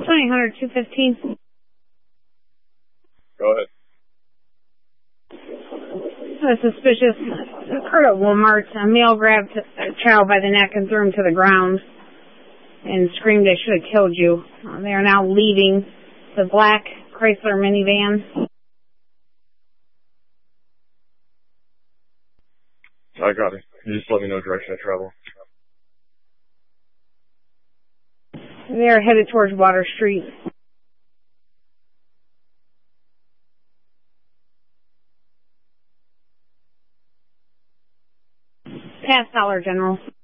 200215. Go ahead. Suspicious occurred at Walmart. A male grabbed a child by the neck and threw him to the ground and screamed, "I should have killed you." They are now leaving the black Chrysler minivan. I got it. You just let me know direction of travel. They are headed towards Water Street. Past Dollar General.